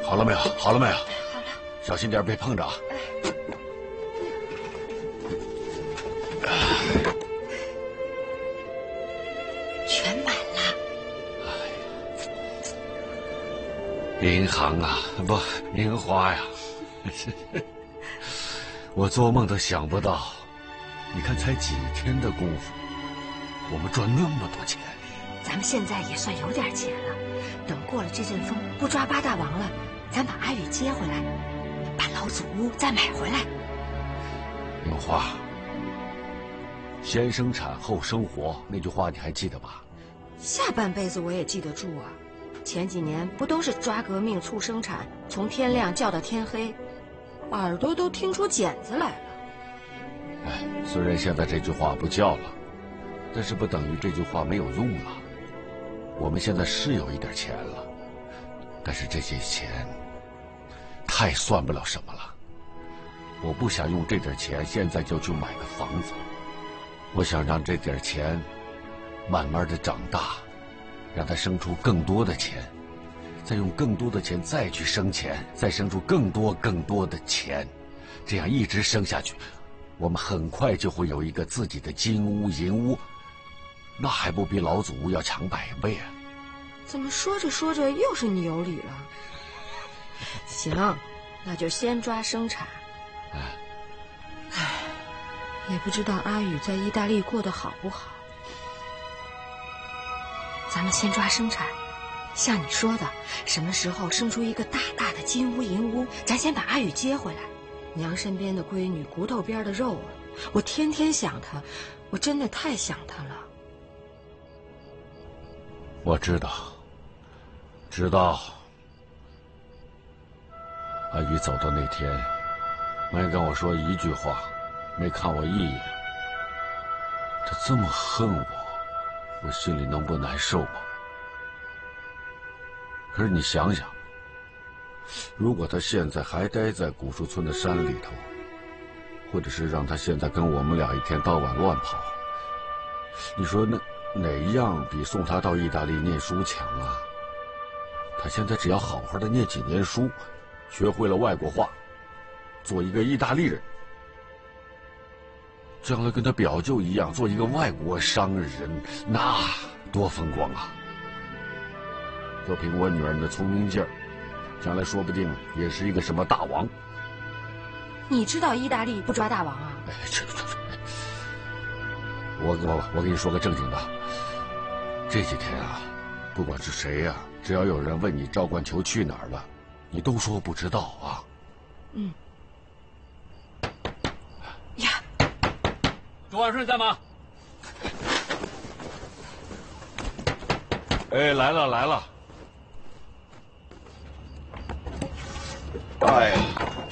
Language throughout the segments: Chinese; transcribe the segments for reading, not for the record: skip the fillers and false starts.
好了没有？好了没有？ 好了， 小心点，别碰着啊！ 全满了。 银行啊，不，银花呀！我做梦都想不到，你看才几天的功夫，我们赚那么多钱。 咱们现在也算有点钱了，等过了这阵风，不抓八大王了，咱把阿宇接回来，把老祖屋再买回来。 银花，先生产后生活那句话你还记得吧？ 下半辈子我也记得住啊。前几年不都是抓革命促生产，从天亮叫到天黑，耳朵都听出茧子来了。 哎，虽然现在这句话不叫了，但是不等于这句话没有用了。我们现在是有一点钱了，但是这些钱太算不了什么了。我不想用这点钱现在就去买个房子，我想让这点钱慢慢的长大，让它生出更多的钱，再用更多的钱再去生钱，再生出更多的钱，这样一直生下去，我们很快就会有一个自己的金屋银屋，那还不比老祖屋要强100倍啊！ 怎么说着说着又是你有理了？行，那就先抓生产。唉，也不知道阿宇在意大利过得好不好。咱们先抓生产，像你说的，什么时候生出一个大大的金屋银屋，咱先把阿宇接回来。娘身边的闺女，骨头边的肉啊，我天天想她，我真的太想她了。 我知道，知道。阿宇走的那天，没跟我说一句话，没看我一眼。他这么恨我，我心里能不难受吗？可是你想想，如果他现在还待在古树村的山里头，或者是让他现在跟我们俩一天到晚乱跑，你说哪一样比送他到意大利念书强啊？他现在只要好好的念几年书，学会了外国话，做一个意大利人，将来跟他表舅一样做一个外国商人，那多风光啊！就凭我女儿的聪明劲儿，将来说不定也是一个什么大王。 你知道意大利不抓大王啊？ 哎，我跟你说个正经的，这几天啊，不管是谁呀，只要有人问你赵冠球去哪儿了，你都说不知道啊。 嗯。呀， 周万顺在吗？ 哎，来了来了。 哎呀，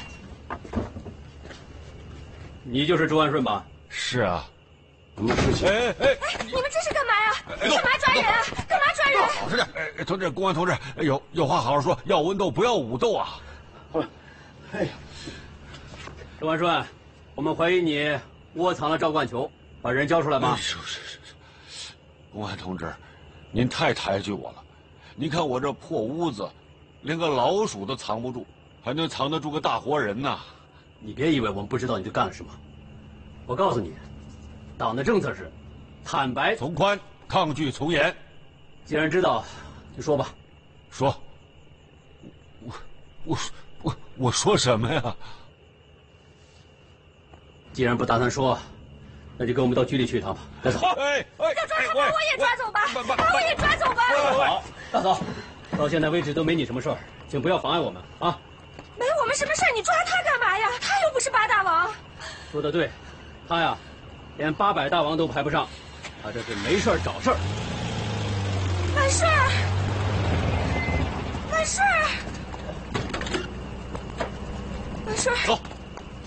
你就是周万顺吧？ 是啊。 什么事情？ 哎， 你们这是干嘛呀？干嘛抓人啊？干嘛抓人？ 老实点！哎，同志，公安同志，有话好好说，要文斗不要武斗啊！ 哎呀，周万顺，我们怀疑你窝藏了赵冠球，把人交出来吧。 是，公安同志，您太抬举我了。您看我这破屋子，连个老鼠都藏不住，还能藏得住个大活人呢？ 你别以为我们不知道你都干了什么。我告诉你，党的政策是坦白从宽，抗拒从严。 既然知道，就说吧。 说。我说什么呀？ 既然不打算说，那就跟我们到局里去一趟吧。带走。 哎， 要抓他，把我也抓走吧！把我也抓走吧！ 好，大嫂，到现在为止都没你什么事儿，请不要妨碍我们啊。 没我们什么事儿，你抓他干嘛呀？他又不是八大王。 说得对，他呀，连800大王都排不上，他这是没事儿找事儿。 完事儿，完事儿，完事儿。 走。